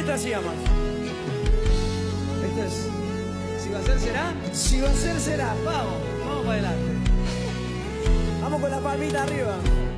letra se llama. Esto es... Si va a ser, será. Si va a ser, será. Vamos, vamos para adelante. Vamos con la palmita arriba.